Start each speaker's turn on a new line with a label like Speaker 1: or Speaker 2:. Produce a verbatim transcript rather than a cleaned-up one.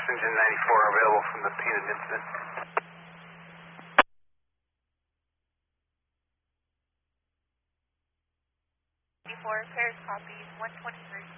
Speaker 1: Engine ninety-four available from the Peanut incident.
Speaker 2: ninety-four, Paris copies, one twenty-three.